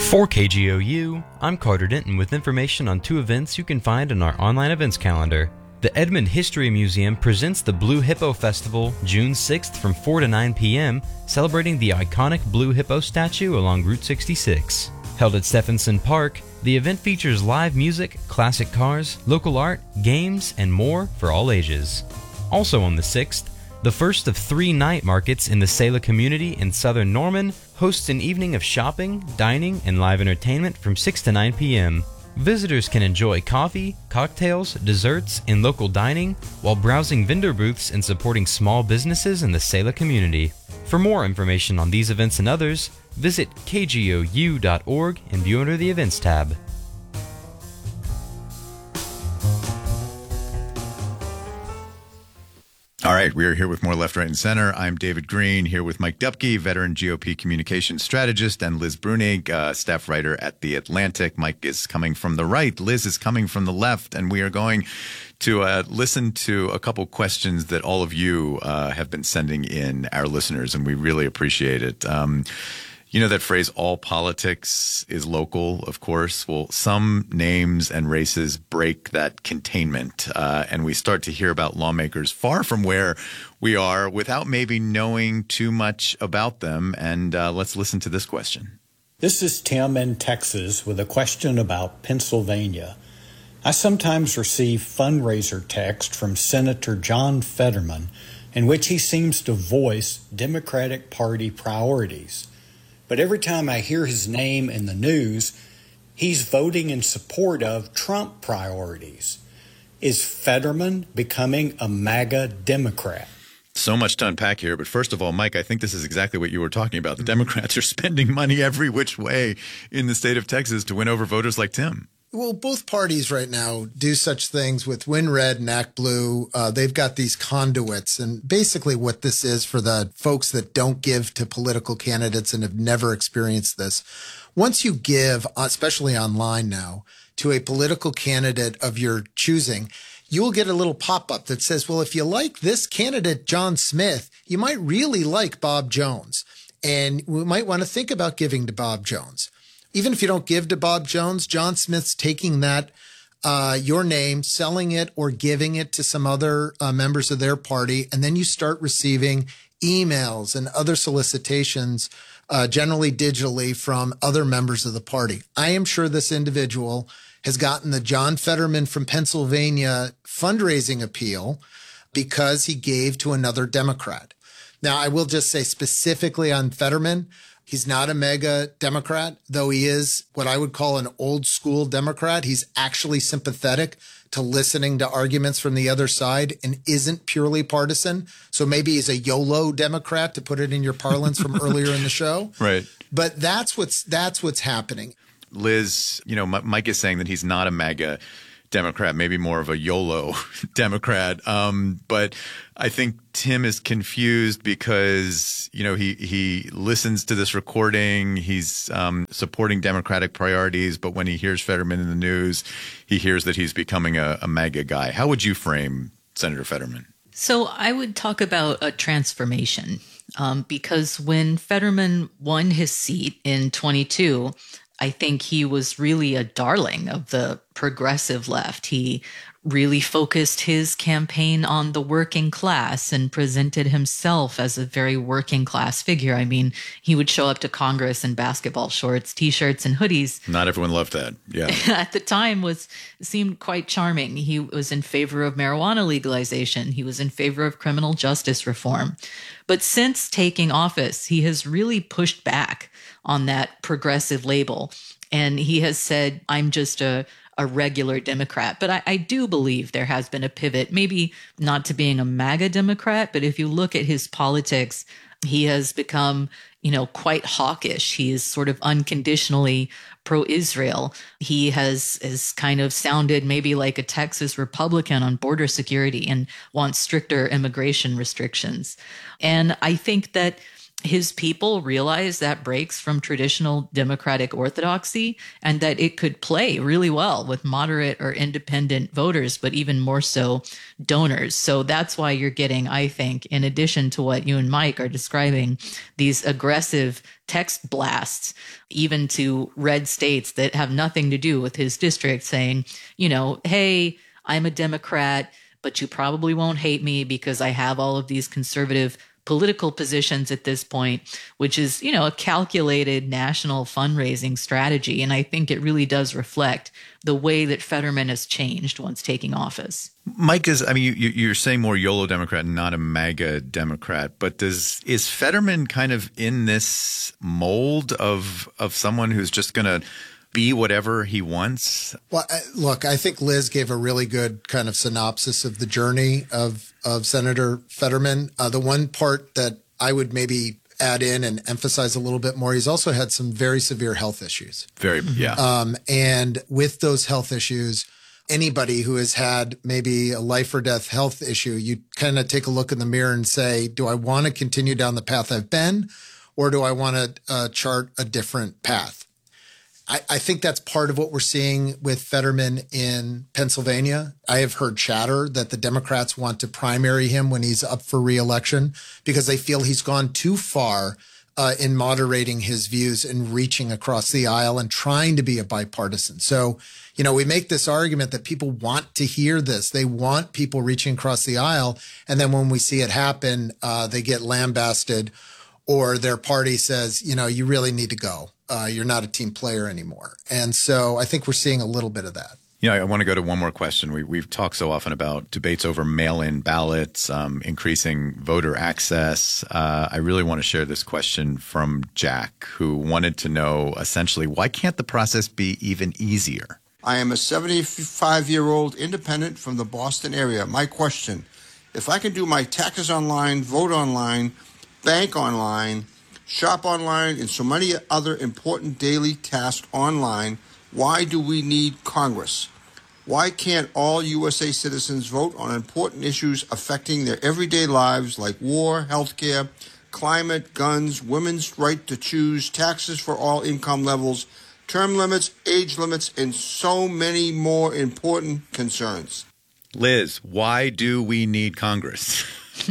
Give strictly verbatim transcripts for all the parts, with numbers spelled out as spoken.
For K G O U, I'm Carter Denton with information on two events you can find in our online events calendar. The Edmond History Museum presents the Blue Hippo Festival June sixth from four to nine p m, celebrating the iconic Blue Hippo statue along Route sixty-six. Held at Stephenson Park, the event features live music, classic cars, local art, games, and more for all ages. Also on the sixth, the first of three night markets in the Selah community in southern Norman hosts an evening of shopping, dining, and live entertainment from six to nine p m Visitors can enjoy coffee, cocktails, desserts, and local dining while browsing vendor booths and supporting small businesses in the Selah community. For more information on these events and others, visit K G O U dot org and view under the Events tab. All right, we are here with more Left, Right, and Center. I'm David Green, here with Mike Dupke, veteran G O P communications strategist, and Liz Brunig, uh, staff writer at The Atlantic. Mike is coming from the right, Liz is coming from the left, and we are going to uh, listen to a couple questions that all of you uh, have been sending in, our listeners, and we really appreciate it. Um, You know that phrase, all politics is local, of course. Well, some names and races break that containment, uh, and we start to hear about lawmakers far from where we are without maybe knowing too much about them. And uh, let's listen to this question. This is Tim in Texas with a question about Pennsylvania. I sometimes receive fundraiser text from Senator John Fetterman in which he seems to voice Democratic Party priorities. But every time I hear his name in the news, he's voting in support of Trump priorities. Is Fetterman becoming a MAGA Democrat? So much to unpack here. But first of all, Mike, I think this is exactly what you were talking about. The Democrats are spending money every which way in the state of Texas to win over voters like Tim. Well, both parties right now do such things with Win Red and Act Blue. Uh, they've got these conduits. And basically what this is for the folks that don't give to political candidates and have never experienced this, once you give, especially online now, to a political candidate of your choosing, you'll get a little pop-up that says, well, if you like this candidate, John Smith, you might really like Bob Jones. And we might want to think about giving to Bob Jones. Even if you don't give to Bob Jones, John Smith's taking that, uh, your name, selling it or giving it to some other uh, members of their party. And then you start receiving emails and other solicitations, uh, generally digitally from other members of the party. I am sure this individual has gotten the John Fetterman from Pennsylvania fundraising appeal because he gave to another Democrat. Now, I will just say specifically on Fetterman, he's not a mega Democrat, though he is what I would call an old school Democrat. He's actually sympathetic to listening to arguments from the other side and isn't purely partisan. So maybe he's a YOLO Democrat, to put it in your parlance from earlier in the show. Right. But that's what's that's what's happening. Liz, you know, Mike is saying that he's not a MAGA Democrat, maybe more of a YOLO Democrat. Um, but I think Tim is confused because, you know, he, he listens to this recording. He's um, supporting Democratic priorities. But when he hears Fetterman in the news, he hears that he's becoming a, a MAGA guy. How would you frame Senator Fetterman? So I would talk about a transformation um, because when Fetterman won his seat in twenty-two, I think he was really a darling of the progressive left. He really focused his campaign on the working class and presented himself as a very working class figure. I mean, he would show up to Congress in basketball shorts, T-shirts, and hoodies. Not everyone loved that. Yeah. At the time was seemed quite charming. He was in favor of marijuana legalization. He was in favor of criminal justice reform. But since taking office, he has really pushed back on that progressive label. And he has said, I'm just a, a regular Democrat. But I, I do believe there has been a pivot, maybe not to being a MAGA Democrat, but if you look at his politics, he has become, you know, quite hawkish. He is sort of unconditionally pro-Israel. He has, has kind of sounded maybe like a Texas Republican on border security and wants stricter immigration restrictions. And I think that his people realize that breaks from traditional democratic orthodoxy and that it could play really well with moderate or independent voters, but even more so donors. So that's why you're getting, I think, in addition to what you and Mike are describing, these aggressive text blasts, even to red states that have nothing to do with his district, saying, you know, hey, I'm a Democrat, but you probably won't hate me because I have all of these conservative political positions at this point, which is, you know, a calculated national fundraising strategy. And I think it really does reflect the way that Fetterman has changed once taking office. Mike, is I mean, you, you're saying more YOLO Democrat and not a MAGA Democrat, but does is Fetterman kind of in this mold of of someone who's just going to be whatever he wants? Well, I, look, I think Liz gave a really good kind of synopsis of the journey of, of Senator Fetterman. Uh, the one part that I would maybe add in and emphasize a little bit more, he's also had some very severe health issues. Very, yeah. Um, and with those health issues, anybody who has had maybe a life or death health issue, you kind of take a look in the mirror and say, do I want to continue down the path I've been, or do I want to uh, chart a different path? I, I think that's part of what we're seeing with Fetterman in Pennsylvania. I have heard chatter that the Democrats want to primary him when he's up for re-election because they feel he's gone too far uh, in moderating his views and reaching across the aisle and trying to be a bipartisan. So, you know, we make this argument that people want to hear this. They want people reaching across the aisle. And then when we see it happen, uh, they get lambasted or their party says, you know, you really need to go. Uh, you're not a team player anymore. And so I think we're seeing a little bit of that. Yeah, I want to go to one more question. We, we've talked so often about debates over mail-in ballots, um, increasing voter access. Uh, I really want to share this question from Jack, who wanted to know essentially, why can't the process be even easier? I am a seventy-five-year-old independent from the Boston area. My question, if I can do my taxes online, vote online, bank online, shop online, and so many other important daily tasks online, why do we need Congress? Why can't all U S A citizens vote on important issues affecting their everyday lives like war, healthcare, climate, guns, women's right to choose, taxes for all income levels, term limits, age limits, and so many more important concerns? Liz, why do we need Congress?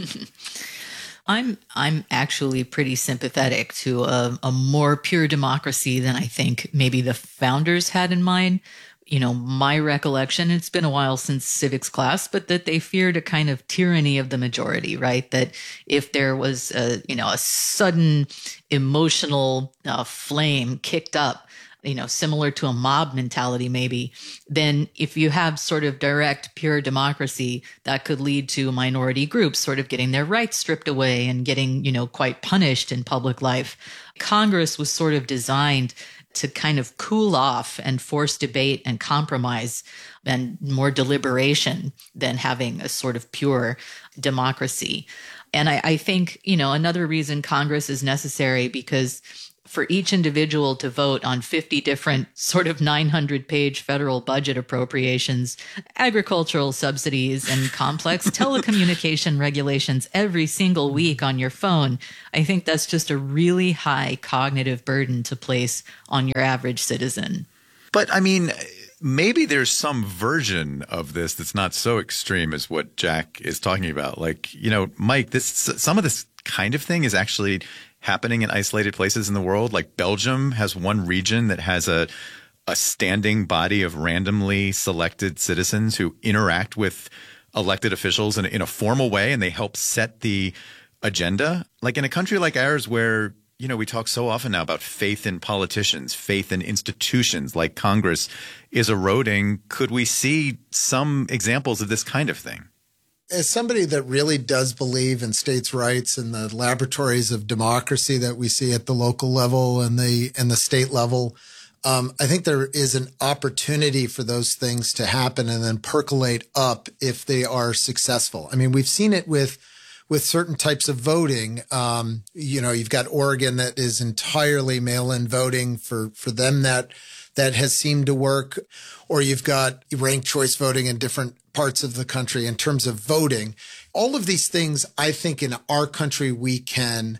I'm I'm actually pretty sympathetic to a, a more pure democracy than I think maybe the founders had in mind. You know, my recollection, it's been a while since civics class, but that they feared a kind of tyranny of the majority, right? That if there was a, you know, a sudden emotional uh, flame kicked up, you know, similar to a mob mentality, maybe, then if you have sort of direct, pure democracy, that could lead to minority groups sort of getting their rights stripped away and getting, you know, quite punished in public life. Congress was sort of designed to kind of cool off and force debate and compromise and more deliberation than having a sort of pure democracy. And I, I think, you know, another reason Congress is necessary because for each individual to vote on fifty different sort of nine hundred page federal budget appropriations, agricultural subsidies, and complex telecommunication regulations every single week on your phone, I think that's just a really high cognitive burden to place on your average citizen. But I mean, maybe there's some version of this that's not so extreme as what Jack is talking about. Like, you know, Mike, this some of this kind of thing is actually happening in isolated places in the world. Like Belgium has one region that has a a standing body of randomly selected citizens who interact with elected officials in, in a formal way, and they help set the agenda. Like in a country like ours where, you know, we talk so often now about faith in politicians, faith in institutions like Congress is eroding. Could we see some examples of this kind of thing? As somebody that really does believe in states' rights and the laboratories of democracy that we see at the local level and the and the state level, um, I think there is an opportunity for those things to happen and then percolate up if they are successful. I mean, we've seen it with with certain types of voting. Um, you know, you've got Oregon that is entirely mail-in voting. For for them that that has seemed to work. Or you've got ranked choice voting in different parts of the country in terms of voting. All of these things, I think in our country, we can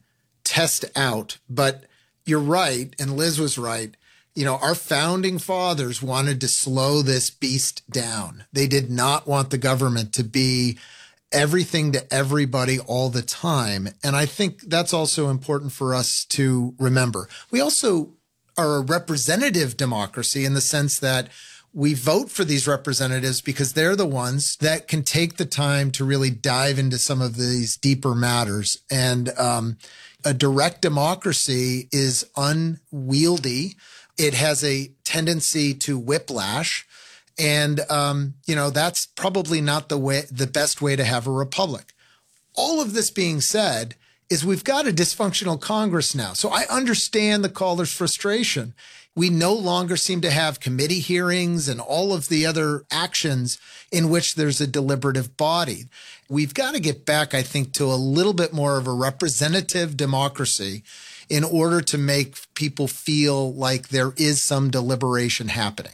test out. But you're right, and Liz was right. You know, our founding fathers wanted to slow this beast down. They did not want the government to be everything to everybody all the time. And I think that's also important for us to remember. We also are a representative democracy in the sense that we vote for these representatives because they're the ones that can take the time to really dive into some of these deeper matters. And um, a direct democracy is unwieldy. It has a tendency to whiplash. And, um, you know, that's probably not the way, the best way to have a republic. All of this being said is we've got a dysfunctional Congress now. So I understand the caller's frustration. We no longer seem to have committee hearings and all of the other actions in which there's a deliberative body. We've got to get back, I think, to a little bit more of a representative democracy in order to make people feel like there is some deliberation happening.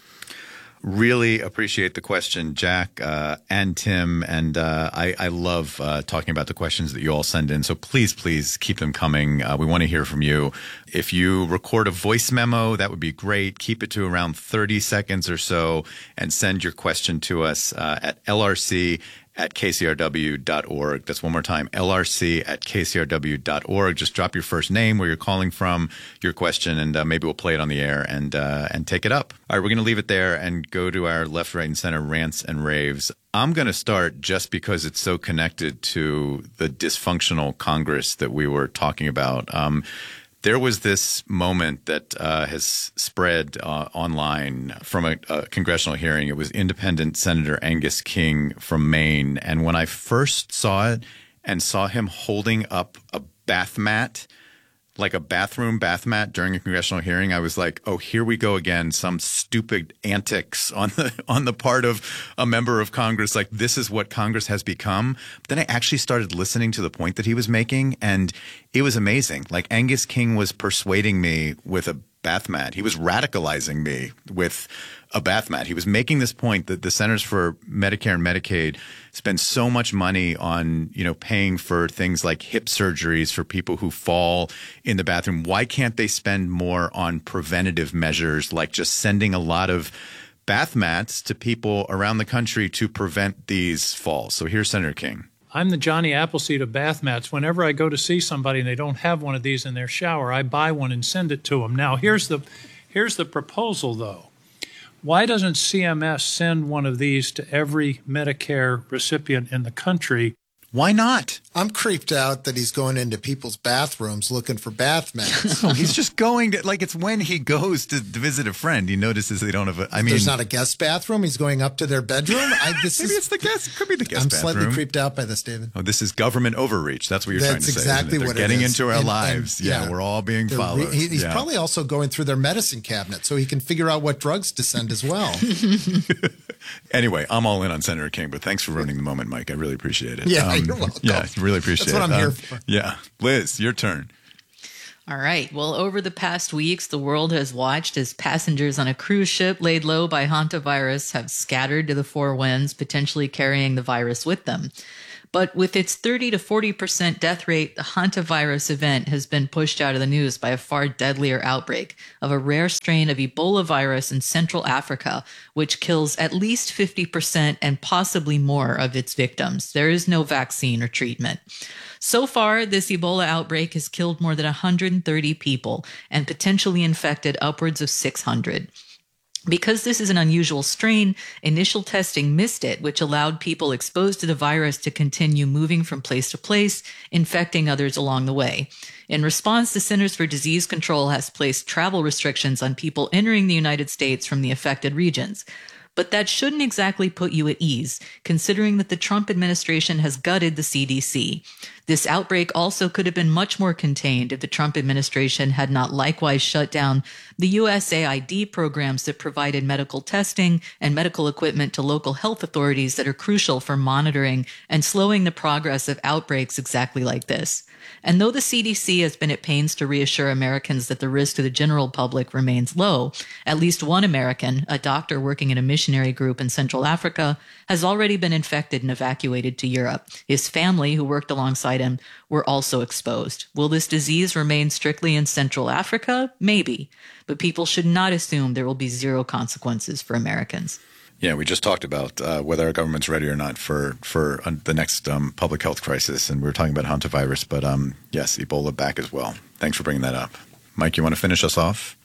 Really appreciate the question, Jack uh, and Tim. And uh, I, I love uh, talking about the questions that you all send in. So please, please keep them coming. Uh, we want to hear from you. If you record a voice memo, that would be great. Keep it to around thirty seconds or so and send your question to us uh, at L R C at K C R W dot org. That's one more time, L R C at K C R W dot org. Just drop your first name, where you're calling from, your question, and uh, maybe we'll play it on the air and uh, and take it up. All right, we're going to leave it there and go to our left, right, and center rants and raves. I'm going to start just because it's so connected to the dysfunctional Congress that we were talking about. Um, There was this moment that uh, has spread uh, online from a, a congressional hearing. It was Independent Senator Angus King from Maine. And when I first saw it and saw him holding up a bath mat, like a bathroom bath mat during a congressional hearing, I was like, oh, here we go again. Some stupid antics on the on the part of a member of Congress. Like, this is what Congress has become. But then I actually started listening to the point that he was making, and it was amazing. Like, Angus King was persuading me with a bath mat. He was radicalizing me with a bath mat. He was making this point that the Centers for Medicare and Medicaid spend so much money on, you know, paying for things like hip surgeries for people who fall in the bathroom. Why can't they spend more on preventative measures, like just sending a lot of bath mats to people around the country to prevent these falls? So here's Senator King. I'm the Johnny Appleseed of bath mats. Whenever I go to see somebody and they don't have one of these in their shower, I buy one and send it to them. Now, here's the here's the proposal, though. Why doesn't C M S send one of these to every Medicare recipient in the country? Why not? I'm creeped out that he's going into people's bathrooms looking for bath mats. No, he's just going to, like, it's when he goes to, to visit a friend, he notices they don't have a, I mean. There's not a guest bathroom. He's going up to their bedroom. I, this maybe is, it's the guest, could be the guest I'm bathroom. slightly creeped out by this, David. Oh, this is government overreach. That's what you're That's trying to say. exactly They're what getting it is. into our And- lives. and, yeah, yeah, we're all being They're followed. Re- he- he's yeah. probably also going through their medicine cabinet so he can figure out what drugs to send as well. Anyway, I'm all in on Senator King, but thanks for ruining the moment, Mike. I really appreciate it. Yeah, you're welcome. Yeah, really appreciate it. That's what I'm here Um, for. Yeah. Liz, your turn. All right. Well, over the past weeks, the world has watched as passengers on a cruise ship laid low by hantavirus have scattered to the four winds, potentially carrying the virus with them. But with its thirty to forty percent death rate, the hantavirus event has been pushed out of the news by a far deadlier outbreak of a rare strain of Ebola virus in Central Africa, which kills at least fifty percent and possibly more of its victims. There is no vaccine or treatment. So far, this Ebola outbreak has killed more than one hundred thirty people and potentially infected upwards of six hundred. Because this is an unusual strain, initial testing missed it, which allowed people exposed to the virus to continue moving from place to place, infecting others along the way. In response, the Centers for Disease Control has placed travel restrictions on people entering the United States from the affected regions. But that shouldn't exactly put you at ease, considering that the Trump administration has gutted the C D C. This outbreak also could have been much more contained if the Trump administration had not likewise shut down the U S A I D programs that provided medical testing and medical equipment to local health authorities that are crucial for monitoring and slowing the progress of outbreaks exactly like this. And though the C D C has been at pains to reassure Americans that the risk to the general public remains low, at least one American, a doctor working in a missionary group in Central Africa, has already been infected and evacuated to Europe. His family, who worked alongside him were also exposed. Will this disease remain strictly in Central Africa? Maybe. But people should not assume there will be zero consequences for Americans. Yeah, we just talked about uh, whether our government's ready or not for for uh, the next um, public health crisis, and we were talking about hantavirus, but um, yes, Ebola back as well. Thanks for bringing that up. Mike, you want to finish us off?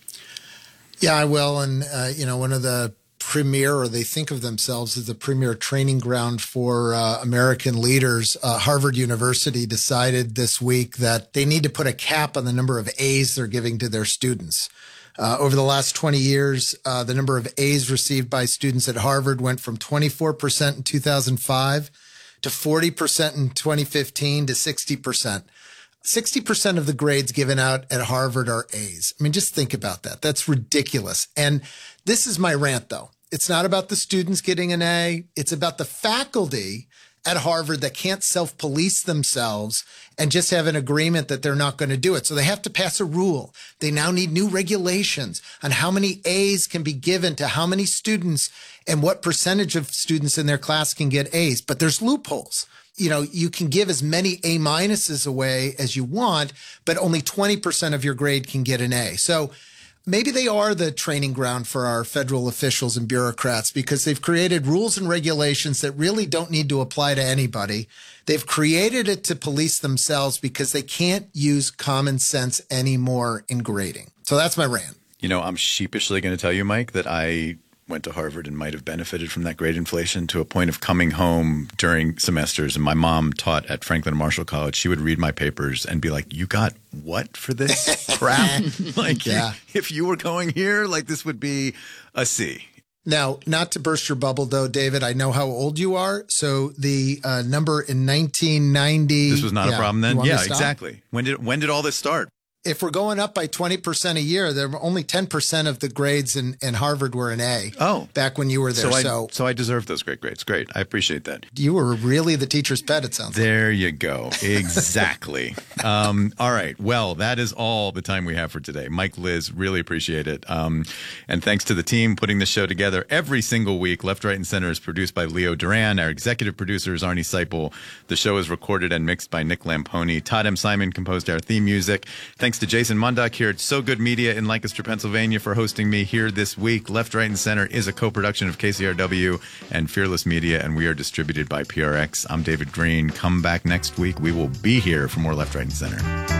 Yeah, I will. And, uh, you know, one of the premier, or they think of themselves as the premier training ground for uh, American leaders, uh, Harvard University decided this week that they need to put a cap on the number of A's they're giving to their students. Uh, over the last twenty years, uh, the number of A's received by students at Harvard went from twenty-four percent in two thousand five to forty percent in twenty fifteen to sixty percent. sixty percent of the grades given out at Harvard are A's. I mean, just think about that. That's ridiculous. And this is my rant, though. It's not about the students getting an A. It's about the faculty at Harvard that can't self-police themselves and just have an agreement that they're not going to do it. So they have to pass a rule. They now need new regulations on how many A's can be given to how many students and what percentage of students in their class can get A's. But there's loopholes. You know, you can give as many A minuses away as you want, but only twenty percent of your grade can get an A. So maybe they are the training ground for our federal officials and bureaucrats because they've created rules and regulations that really don't need to apply to anybody. They've created it to police themselves because they can't use common sense anymore in grading. So that's my rant. You know, I'm sheepishly going to tell you, Mike, that I went to Harvard and might have benefited from that grade inflation to a point of coming home during semesters. And my mom taught at Franklin Marshall College. She would read my papers and be like, you got what for this crap? Like, yeah. If you were going here, like this would be a C. Now, not to burst your bubble, though, David, I know how old you are. So the uh, number in nineteen ninety. This was not yeah, a problem then? Yeah, stop? exactly. When did when did all this start? If we're going up by twenty percent a year, there were only ten percent of the grades in, in Harvard were an A. Oh. Back when you were there. So I, so, so I deserve those great grades. Great. I appreciate that. You were really the teacher's pet, it sounds there like. There you go. Exactly. um, all right. Well, that is all the time we have for today. Mike, Liz, really appreciate it. Um, and thanks to the team putting this show together every single week. Left, Right, and Center is produced by Leo Duran. Our executive producer is Arnie Seipel. The show is recorded and mixed by Nick Lamponi. Todd M. Simon composed our theme music. Thanks to Jason Mundak here at So Good Media in Lancaster, Pennsylvania for hosting me here this week. Left, Right, and Center is a co-production of K C R W and Fearless Media, and we are distributed by P R X. I'm David Green. Come back next week. We will be here for more Left, Right, and Center.